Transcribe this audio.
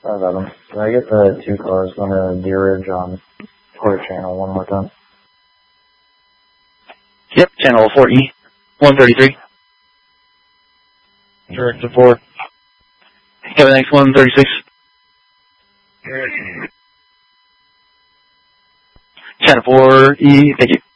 Sorry about them. Can I get the 2 cars going to Deer Ridge on Port Channel one more time? Yep, channel 4E, 133. Direct to 4. Kevin X 136. Channel 4E, thank you.